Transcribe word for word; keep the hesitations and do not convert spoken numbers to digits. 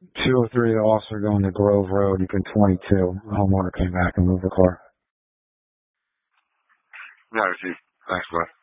two oh three officer going to Grove Road, you can twenty-two. A homeowner came back and moved the car. Yeah, I see. Thanks, bud.